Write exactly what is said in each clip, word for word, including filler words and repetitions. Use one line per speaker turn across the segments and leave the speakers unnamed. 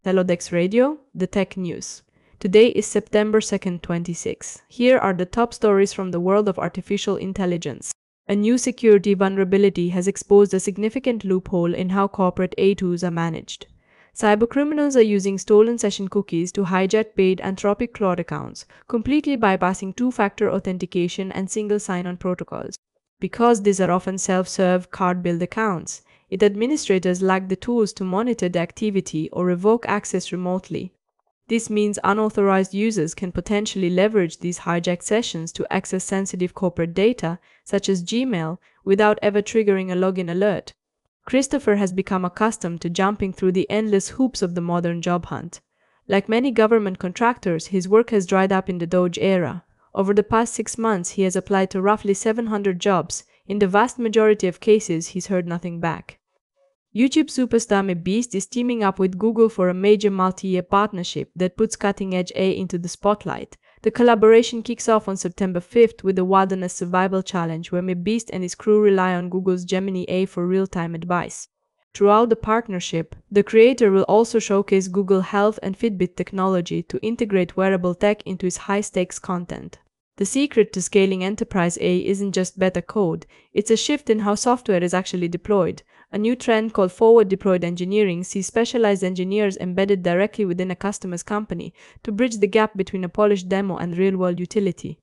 Celodex Radio, the tech news. Today is September second, twenty-six. Here are the top stories from the world of artificial intelligence. A new security vulnerability has exposed a significant loophole in how corporate A tools are managed. Cybercriminals are using stolen session cookies to hijack paid Anthropic Claude accounts, completely bypassing two-factor authentication and single sign-on protocols. Because these are often self-serve card-built accounts, its administrators lack the tools to monitor the activity or revoke access remotely. This means unauthorized users can potentially leverage these hijacked sessions to access sensitive corporate data, such as Gmail, without ever triggering a login alert. Christopher has become accustomed to jumping through the endless hoops of the modern job hunt. Like many government contractors, his work has dried up in the Doge era. Over the past six months, he has applied to roughly seven hundred jobs. In the vast majority of cases, he's heard nothing back. YouTube superstar MrBeast is teaming up with Google for a major multi-year partnership that puts cutting-edge A I into the spotlight. The collaboration kicks off on September fifth with the Wilderness Survival Challenge, where MrBeast and his crew rely on Google's Gemini A I for real-time advice. Throughout the partnership, the creator will also showcase Google Health and Fitbit technology to integrate wearable tech into his high-stakes content. The secret to scaling enterprise A I isn't just better code, it's a shift in how software is actually deployed. A new trend called forward-deployed engineering sees specialized engineers embedded directly within a customer's company to bridge the gap between a polished demo and real-world utility.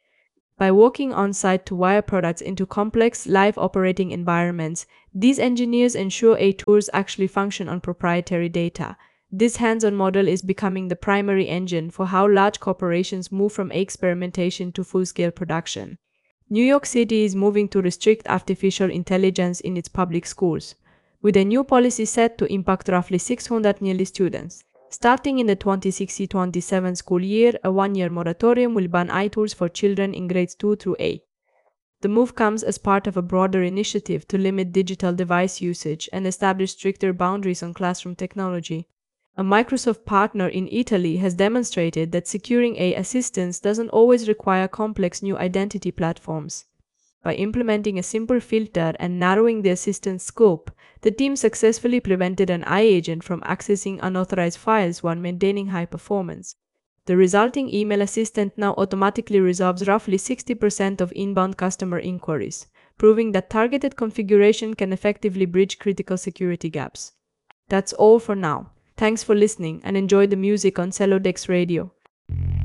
By working on-site to wire products into complex, live operating environments, these engineers ensure A I tools actually function on proprietary data. This hands-on model is becoming the primary engine for how large corporations move from experimentation to full-scale production. New York City is moving to restrict artificial intelligence in its public schools, with a new policy set to impact roughly six hundred million students. Starting in the twenty-six twenty-seven school year, a one-year moratorium will ban A I tools for children in grades two through eight. The move comes as part of a broader initiative to limit digital device usage and establish stricter boundaries on classroom technology. A Microsoft partner in Italy has demonstrated that securing A I assistance doesn't always require complex new identity platforms. By implementing a simple filter and narrowing the assistance scope, the team successfully prevented an A I agent from accessing unauthorized files while maintaining high performance. The resulting email assistant now automatically resolves roughly sixty percent of inbound customer inquiries, proving that targeted configuration can effectively bridge critical security gaps. That's all for now. Thanks for listening and enjoy the music on Celodex Radio.